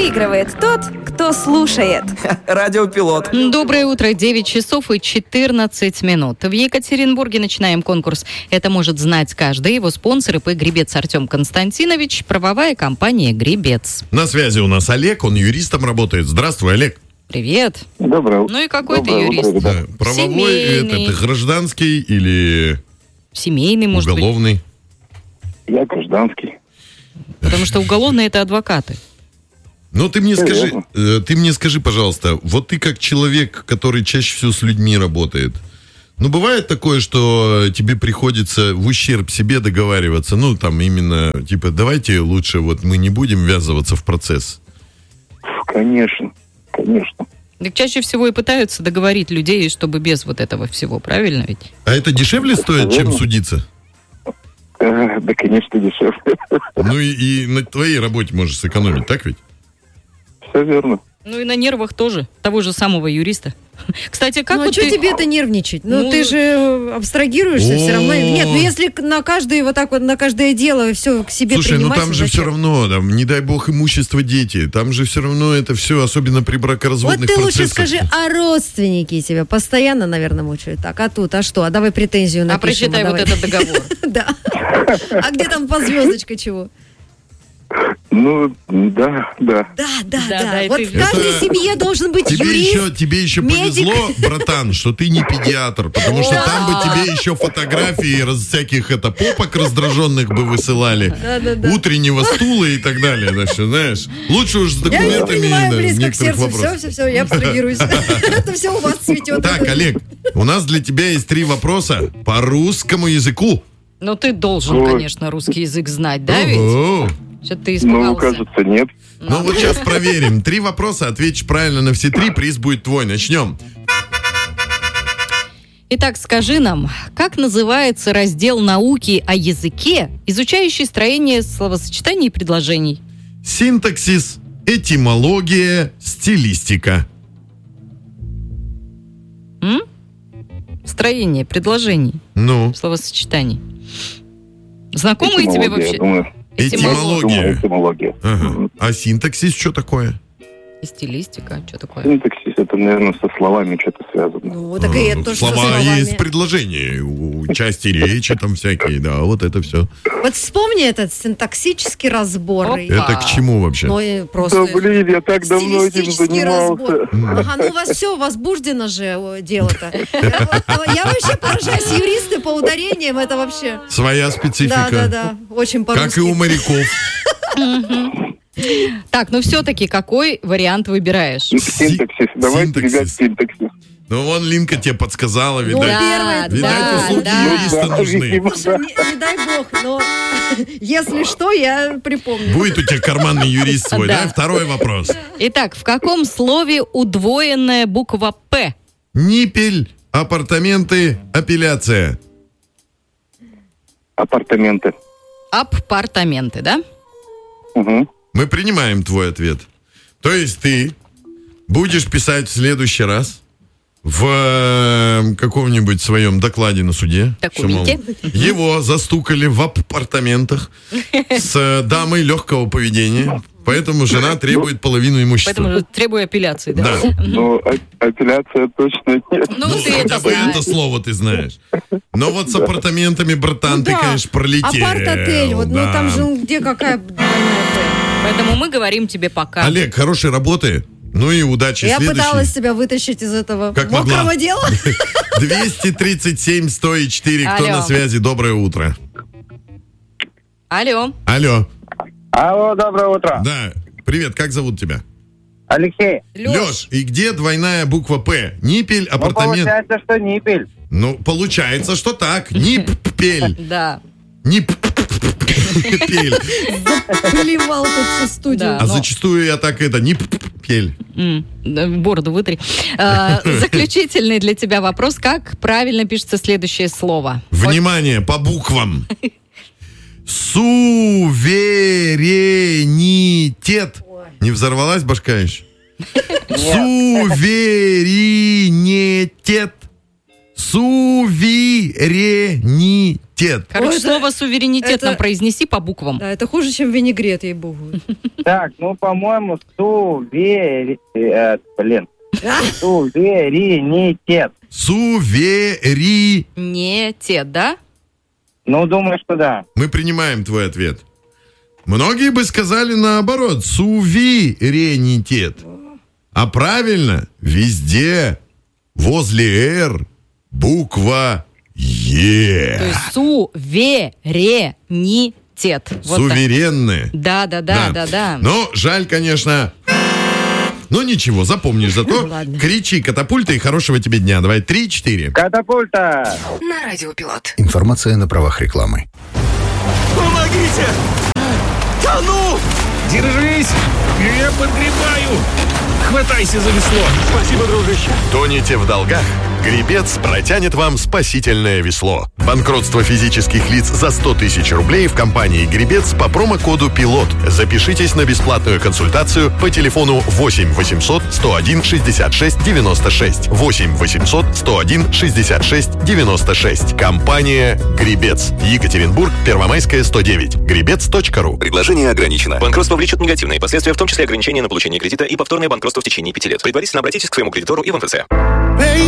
Выигрывает тот, кто слушает. Радиопилот. Доброе утро, 9 часов и 14 минут. В Екатеринбурге начинаем конкурс «Это может знать каждый». Его спонсор ИП «Гребец» Артем Константинович, правовая компания «Гребец». На связи у нас Олег, он юристом работает. Здравствуй, Олег. Привет. Доброе утро. Ну и какой ты Доброе юрист? утро, Да, правовой, Семейный. это гражданский или Семейный, может быть. уголовный? Я гражданский. Потому что уголовные — это адвокаты. Ну, ты мне Верно. скажи, пожалуйста, вот ты как человек, который чаще всего с людьми работает, ну, бывает такое, что тебе приходится в ущерб себе договариваться, ну, там именно, типа, давайте лучше вот мы не будем ввязываться в процесс. Конечно. Так чаще всего и пытаются договорить людей, чтобы без вот этого всего, правильно ведь? А это дешевле стоит, чем верно. судиться? Да, конечно, дешевле. Ну, и на твоей работе можешь сэкономить, так ведь? Все верно. Ну и на нервах тоже, того же самого юриста. Кстати, как Ну, а вот что ты... тебе-то нервничать? Ну, Ну, ты же абстрагируешься все равно. О. Нет, ну если на каждое вот так вот, на каждое дело все к себе Слушай, ну принимать... там же все равно, там, не дай бог, имущество дети. Там же все равно это все, особенно при Вот бракоразводных ты лучше процессах. скажи, а родственники тебя постоянно, наверное, мучают. Так, а тут, а что? А давай претензию А напишем. прочитай вот давай. этот договор. Да. А где там по звездочка чего? Ну, да. Да. Да, Вот это в каждой Это- семье должен быть юрист. Тебе еще медик. повезло, братан, что ты не педиатр, потому что там бы тебе еще фотографии всяких попок раздраженных бы высылали, Да. утреннего стула и так далее. Так что, знаешь, лучше уж с Я не документами принимаю да, близко к некоторых сердцу. вопросов. Все, я абстрагируюсь. Это все у вас цветет. Так, Олег, у нас для тебя есть 3 вопроса по русскому языку. Ну ты должен, Ой. конечно, русский язык знать, да ведь? Ого. Что-то ты Ну, испугался. кажется, нет. Ну вот сейчас проверим. 3 вопроса, ответишь правильно на все 3, приз будет твой. Начнем. Итак, скажи нам, как называется раздел науки о языке, изучающий строение словосочетаний и предложений? Синтаксис, этимология, стилистика. Строение предложений, Ну, словосочетаний. Знакомые тебе Этимология, вообще? я думаю. этимология. Этимология. Ага. А синтаксис что такое? И стилистика, что такое? Синтаксис, это, наверное, со словами что-то связано. Ну, так и это тоже со Слова словами. есть предложения, части речи там всякие, да, вот это все. Вот вспомни этот синтаксический разбор. Опа. Это к чему вообще? Ну, и просто... Да, блин, я так давно этим Стилистический занимался. разбор. Ага, ну у вас все возбуждено же дело-то. Я вообще поражаюсь, юристы по ударениям, это вообще... Своя специфика. Да, очень по-русски. Как и у моряков. Так, ну все-таки какой вариант выбираешь? Синтаксис. Давайте, ребят, Синтаксис. синтаксис. Ну, вон Линка тебе подсказала, Ну, видать. первое, Видать, услуги да. юриста Да, нужны. видимо, Слушай, не дай бог, но если что, я припомню. Будет у тебя карманный юрист свой, Да. да? Второй вопрос. Итак, в каком слове удвоенная буква «П»? Ниппель, апартаменты, апелляция. Апартаменты. Апартаменты, да? Угу. Мы принимаем твой ответ. То есть ты будешь писать в следующий раз в каком-нибудь своем докладе на суде, что, мол, Документе. его застукали в апартаментах с дамой легкого поведения, поэтому жена требует половину имущества. Поэтому требую апелляции, да? Да. Ну, апелляция точно нет. Ну, Ну, ты хотя это бы знаешь. это слово ты знаешь. Но вот с апартаментами, братан, ты, Да. конечно, пролетел. Апарт-отель, вот, ну да. там же где какая двойная «П». Поэтому мы говорим тебе пока. Олег, хорошей работы. Ну и удачи. Я Следующий. пыталась себя вытащить из этого Как мокрого могла. дела. 237-104. Кто Алло. на связи? Доброе утро. Алло. Алло. Алло, доброе утро. Да. Привет, как зовут тебя? Алексей. Лёш, и где двойная буква П? Ниппель, Ну, апартамент. получается, что ниппель. Ну, получается, что так. Ниппель. Да. Ниппель. Плевал тут всю студию. Да. А Но- зачастую я так ниппель. Да, бороду вытри. Заключительный для тебя вопрос. Как правильно пишется следующее слово? Внимание, по буквам. Суверенитет. Не взорвалась башка еще? Суверенитет. Суверенитет. Короче, Ой, слово суверенитет это- нам произнеси по буквам. Да, это хуже, чем винегрет, ей-богу. Так, ну, по-моему, суверенитет. Сувери. Не те, да? Ну, думаю, что да. Мы принимаем твой ответ. Многие бы сказали наоборот. Суверенитет. А правильно, везде возле «Р» буква «Е». То есть суверенитет. Вот так. Суверенные. Да. Но жаль, конечно. Но ничего, запомнишь зато. Ладно. Кричи, катапульта, и хорошего тебе дня. Давай, 3-4. Катапульта! На радиопилот. Информация на правах рекламы. Помогите! Тону! Держись! Я подгребаю! Хватайся за весло! Спасибо, дружище! Тонете в долгах? Гребец протянет вам спасительное весло. Банкротство физических лиц за 100 тысяч рублей в компании «Гребец» по промокоду «Пилот». Запишитесь на бесплатную консультацию по телефону 8 800 101 66 96. 8 800 101 66 96. Компания «Гребец». Екатеринбург, Первомайская, 109. Гребец.ру. Предложение ограничено. Банкротство влечет негативные последствия, в том числе ограничение на получение кредита и повторное банкротство в течение 5 лет. Предварительно обратитесь к своему кредитору и в МФЦ.